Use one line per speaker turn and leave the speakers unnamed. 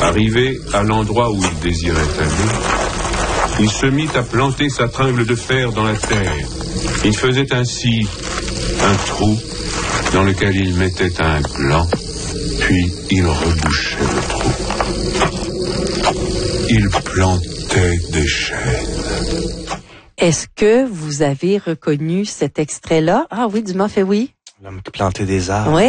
Arrivé à l'endroit où il désirait aller, il se mit à planter sa tringle de fer dans la terre. Il faisait ainsi un trou dans lequel il mettait un gland, puis il rebouchait le trou. Il plantait des chênes.
Est-ce que vous avez reconnu cet extrait-là? Ah oui, Dumas fait oui.
L'homme qui plantait des arbres.
Oui.